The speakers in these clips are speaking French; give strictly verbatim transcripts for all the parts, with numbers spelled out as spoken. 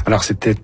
Alors, c'était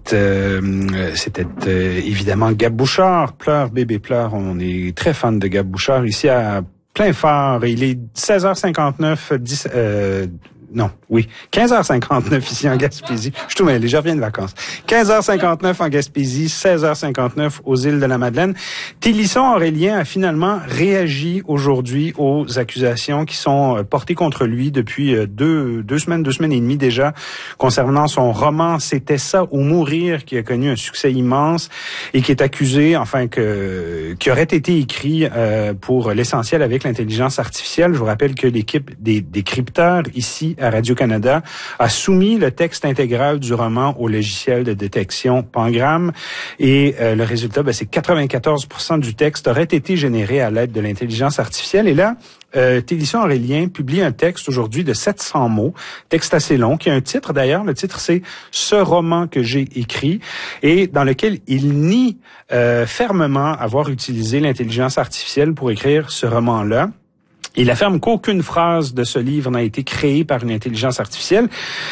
euh, c'était euh, évidemment Gab Bouchard, Pleure, bébé, pleure. On est très fan de Gab Bouchard ici à plein phare. Il est seize heures cinquante-neuf, dix, euh, non, oui, quinze heures cinquante-neuf ici en Gaspésie. Je suis tout mêlé, je reviens de vacances. quinze heures cinquante-neuf en Gaspésie, seize heures cinquante-neuf aux îles de la Madeleine. Télisson Aurélien a finalement réagi aujourd'hui aux accusations qui sont portées contre lui depuis deux, deux semaines, deux semaines et demie déjà, concernant son roman « C'était ça ou mourir » qui a connu un succès immense et qui est accusé, enfin, que, qui aurait été écrit euh, pour l'essentiel avec l'intelligence artificielle. Je vous rappelle que l'équipe des décrypteurs ici à Radio-Canada a soumis le texte intégral du roman au logiciel de détection Pangram et euh, le résultat, ben, c'est quatre-vingt-quatorze pour cent du texte aurait été généré à l'aide de l'intelligence artificielle. Et là, euh, Télisson Aurélien publie un texte aujourd'hui de sept cents mots, texte assez long, qui a un titre d'ailleurs. Le titre, c'est « Ce roman que j'ai écrit » et dans lequel il nie euh, fermement avoir utilisé l'intelligence artificielle pour écrire ce roman-là. Il affirme qu'aucune phrase de ce livre n'a été créée par une intelligence artificielle.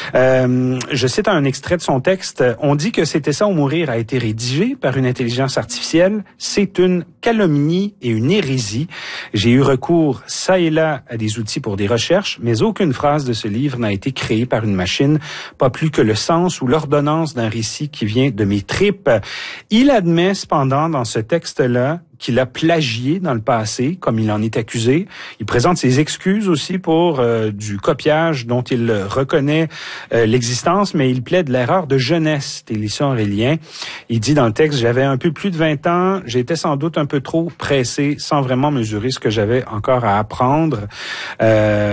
Euh, je cite un extrait de son texte. « On dit que C'était ça ou mourir a été rédigé par une intelligence artificielle. C'est une calomnie et une hérésie. J'ai eu recours ça et là à des outils pour des recherches, mais aucune phrase de ce livre n'a été créée par une machine, pas plus que le sens ou l'ordonnance d'un récit qui vient de mes tripes. » Il admet cependant dans ce texte-là qu'il a plagié dans le passé, comme il en est accusé. Il présente ses excuses aussi pour euh, du copiage dont il reconnaît euh, l'existence, mais il plaide l'erreur de jeunesse, Télisson Aurélien. Il dit dans le texte, « J'avais un peu plus de vingt ans, j'étais sans doute un peu trop pressé, sans vraiment mesurer ce que j'avais encore à apprendre. Euh, »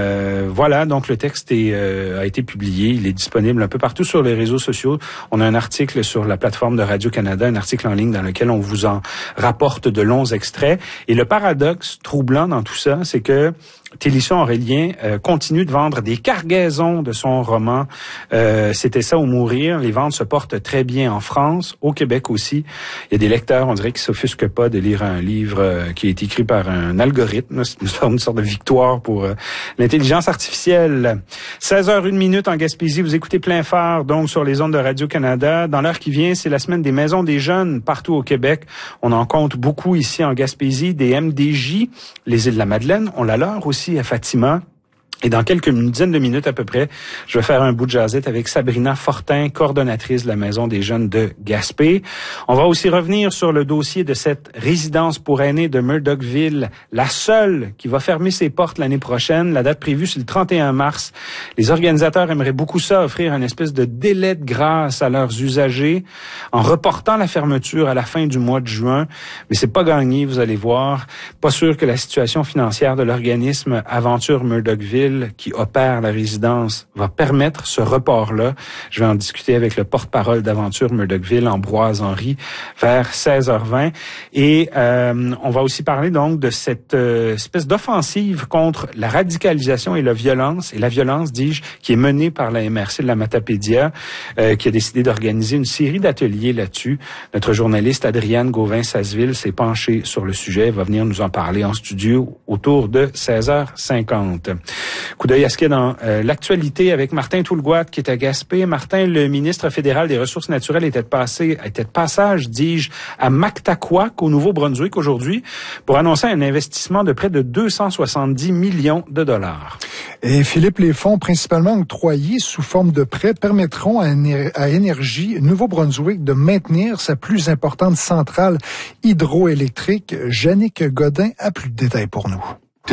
Voilà, donc le texte est, euh, a été publié, il est disponible un peu partout sur les réseaux sociaux. On a un article sur la plateforme de Radio-Canada, un article en ligne dans lequel on vous en rapporte de longs extraits. Et le paradoxe troublant dans tout ça, c'est que Télisson Aurélien euh, continue de vendre des cargaisons de son roman euh, « C'était ça ou mourir ». Les ventes se portent très bien en France, au Québec aussi. Il y a des lecteurs, on dirait, qui s'offusquent pas de lire un livre euh, qui est écrit par un algorithme. C'est une sorte, une sorte de victoire pour euh, l'intelligence artificielle. seize heures une minute en Gaspésie, vous écoutez Plein phare, donc sur les ondes de Radio-Canada. Dans l'heure qui vient, c'est la semaine des maisons des jeunes partout au Québec. On en compte beaucoup ici en Gaspésie, des M D J, les îles de la Madeleine, on la leur aussi à Fatima. Et dans quelques dizaines de minutes à peu près, je vais faire un bout de jazzette avec Sabrina Fortin, coordonnatrice de la Maison des jeunes de Gaspé. On va aussi revenir sur le dossier de cette résidence pour aînés de Murdochville, la seule qui va fermer ses portes l'année prochaine. La date prévue, c'est le trente et un mars. Les organisateurs aimeraient beaucoup ça, offrir une espèce de délai de grâce à leurs usagers en reportant la fermeture à la fin du mois de juin. Mais c'est pas gagné, vous allez voir. Pas sûr que la situation financière de l'organisme Aventure Murdochville qui opère la résidence va permettre ce report-là. Je vais en discuter avec le porte-parole d'Aventure Murdochville, Ambroise Henry, vers seize heures vingt. Et euh, on va aussi parler donc de cette euh, espèce d'offensive contre la radicalisation et la violence, et la violence, dis-je, qui est menée par la M R C de la Matapédia, euh, qui a décidé d'organiser une série d'ateliers là-dessus. Notre journaliste Adrienne Gauvin-Sasseville s'est penchée sur le sujet, va venir nous en parler en studio autour de seize heures cinquante. Coup d'œil à ce qu'il y a dans euh, l'actualité avec Martin Toulgoat qui est à Gaspé. Martin, le ministre fédéral des Ressources naturelles était de, passé, était de passage, dis-je, à Mactaquac, au Nouveau-Brunswick aujourd'hui, pour annoncer un investissement de près de deux cent soixante-dix millions de dollars. Et Philippe, les fonds principalement octroyés sous forme de prêts permettront à, à Énergie Nouveau-Brunswick de maintenir sa plus importante centrale hydroélectrique. Jannick Godin a plus de détails pour nous.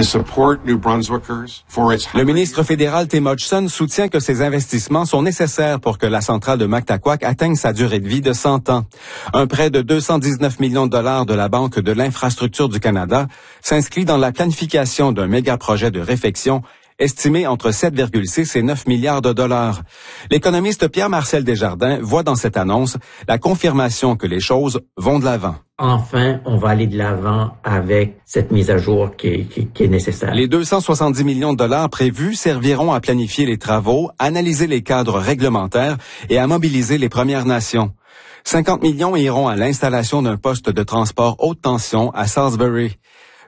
Le ministre fédéral Tim Hodgson soutient que ces investissements sont nécessaires pour que la centrale de Mactaquac atteigne sa durée de vie de cent ans. Un prêt de deux cent dix-neuf millions de dollars de la Banque de l'infrastructure du Canada s'inscrit dans la planification d'un méga-projet de réfection estimé entre sept virgule six et neuf milliards de dollars. L'économiste Pierre-Marcel Desjardins voit dans cette annonce la confirmation que les choses vont de l'avant. Enfin, on va aller de l'avant avec cette mise à jour qui est, qui, qui est nécessaire. Les deux cent soixante-dix millions de dollars prévus serviront à planifier les travaux, analyser les cadres réglementaires et à mobiliser les Premières Nations. cinquante millions iront à l'installation d'un poste de transport haute tension à Salisbury.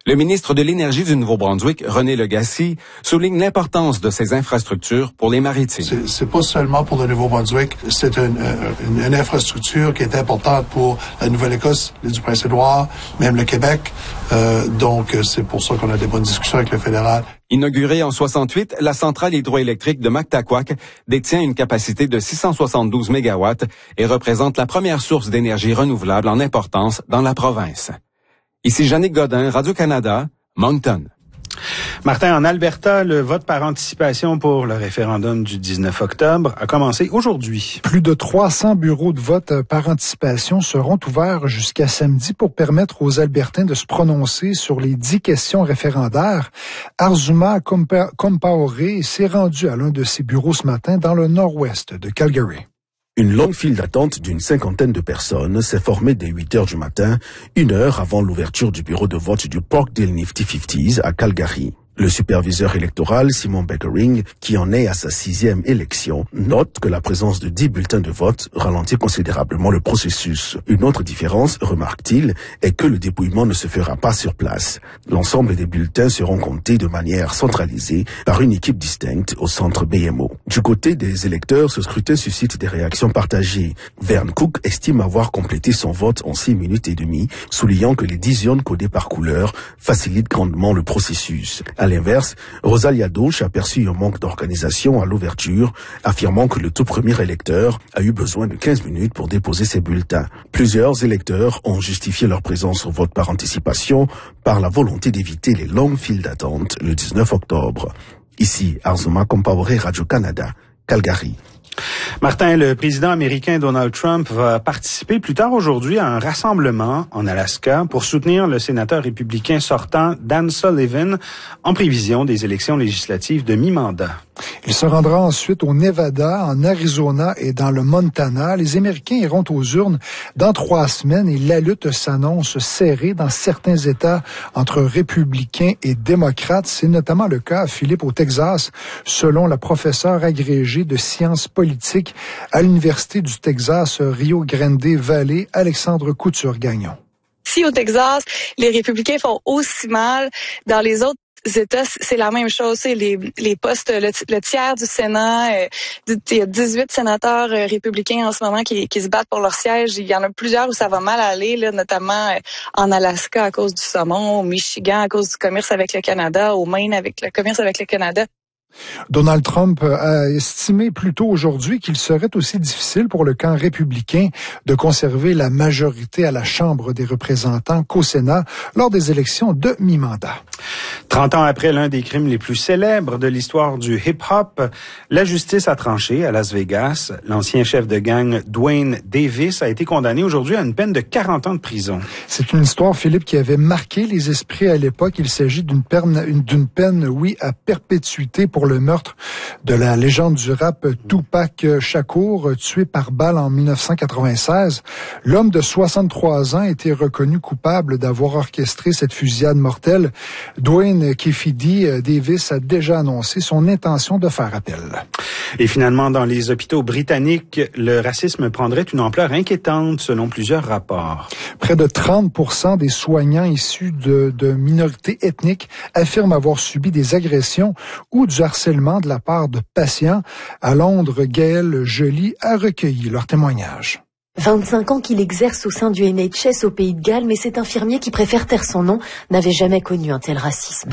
Le ministre de l'Énergie du Nouveau-Brunswick, René Legacy, souligne l'importance de ces infrastructures pour les maritimes. C'est, c'est pas seulement pour le Nouveau-Brunswick, c'est une, une, une infrastructure qui est importante pour la Nouvelle-Écosse, l'île du Prince-Édouard, même le Québec. Euh, donc, c'est pour ça qu'on a des bonnes discussions avec le fédéral. Inaugurée en soixante-huit, la centrale hydroélectrique de Mactaquac détient une capacité de six cent soixante-douze mégawatts et représente la première source d'énergie renouvelable en importance dans la province. Ici Jannick Godin, Radio-Canada, Moncton. Martin, en Alberta, le vote par anticipation pour le référendum du dix-neuf octobre a commencé aujourd'hui. Plus de trois cents bureaux de vote par anticipation seront ouverts jusqu'à samedi pour permettre aux Albertains de se prononcer sur les dix questions référendaires. Arzuma Compaoré s'est rendu à l'un de ces bureaux ce matin dans le nord-ouest de Calgary. Une longue file d'attente d'une cinquantaine de personnes s'est formée dès huit heures du matin, une heure avant l'ouverture du bureau de vote du Parkdale Nifty cinquante à Calgary. Le superviseur électoral, Simon Beckering, qui en est à sa sixième élection, note que la présence de dix bulletins de vote ralentit considérablement le processus. Une autre différence, remarque-t-il, est que le dépouillement ne se fera pas sur place. L'ensemble des bulletins seront comptés de manière centralisée par une équipe distincte au centre B M O. Du côté des électeurs, ce scrutin suscite des réactions partagées. Vern Cook estime avoir complété son vote en six minutes et demie, soulignant que les dix urnes codées par couleur facilitent grandement le processus. À l'inverse, Rosalia Doche a perçu un manque d'organisation à l'ouverture, affirmant que le tout premier électeur a eu besoin de quinze minutes pour déposer ses bulletins. Plusieurs électeurs ont justifié leur présence au vote par anticipation par la volonté d'éviter les longues files d'attente le dix-neuf octobre. Ici, Arzuma Compaoré, Radio-Canada, Calgary. Martin, le président américain Donald Trump va participer plus tard aujourd'hui à un rassemblement en Alaska pour soutenir le sénateur républicain sortant Dan Sullivan en prévision des élections législatives de mi-mandat. Il se rendra ensuite au Nevada, en Arizona et dans le Montana. Les Américains iront aux urnes dans trois semaines et la lutte s'annonce serrée dans certains États entre républicains et démocrates. C'est notamment le cas, Philippe, au Texas, selon la professeure agrégée de sciences politiques à l'Université du Texas Rio Grande Valley, Alexandre Couture-Gagnon. Si au Texas, les républicains font aussi mal, dans les autres États, c'est la même chose. C'est les, les postes, le, le tiers du Sénat, euh, il y a dix-huit sénateurs euh, républicains en ce moment qui, qui se battent pour leur siège. Il y en a plusieurs où ça va mal aller, là, notamment euh, en Alaska à cause du saumon, au Michigan à cause du commerce avec le Canada, au Maine avec le commerce avec le Canada. Donald Trump a estimé plus tôt aujourd'hui qu'il serait aussi difficile pour le camp républicain de conserver la majorité à la Chambre des représentants qu'au Sénat lors des élections de mi-mandat. Trente ans après l'un des crimes les plus célèbres de l'histoire du hip-hop, la justice a tranché à Las Vegas. L'ancien chef de gang Dwayne Davis a été condamné aujourd'hui à une peine de quarante ans de prison. C'est une histoire, Philippe, qui avait marqué les esprits à l'époque. Il s'agit d'une peine, d'une peine, oui, à perpétuité pour le meurtre de la légende du rap Tupac Shakur, tué par balle en dix-neuf cent quatre-vingt-seize. L'homme de soixante-trois ans a été reconnu coupable d'avoir orchestré cette fusillade mortelle. Dwayne Kefidi Davis a déjà annoncé son intention de faire appel. Et finalement, dans les hôpitaux britanniques, le racisme prendrait une ampleur inquiétante selon plusieurs rapports. Près de trente pour cent des soignants issus de, de minorités ethniques affirment avoir subi des agressions ou du harcèlement de la part de patients. À Londres, Gaël Joly a recueilli leur témoignage. vingt-cinq ans qu'il exerce au sein du N H S au Pays de Galles, mais cet infirmier qui préfère taire son nom n'avait jamais connu un tel racisme.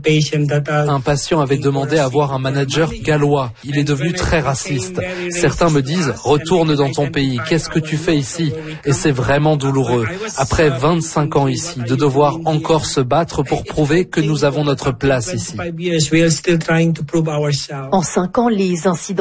Un patient avait demandé à voir un manager gallois. Il est devenu très raciste. Certains me disent « Retourne dans ton pays, qu'est-ce que tu fais ici ?» Et c'est vraiment douloureux. Après vingt-cinq ans ici, de devoir encore se battre pour prouver que nous avons notre place ici. En cinq ans, les incidents